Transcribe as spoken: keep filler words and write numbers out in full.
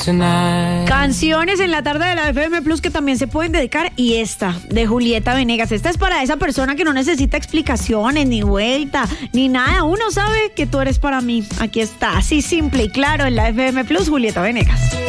tonight. Canciones en la tarde de la F M Plus que también se pueden dedicar, y esta de Julieta Venegas. Esta es para esa persona que no necesita explicaciones, ni vuelta, ni nada. Uno sabe que tú eres para mí. Aquí está, así simple y claro en la F M Plus, Julieta Venegas.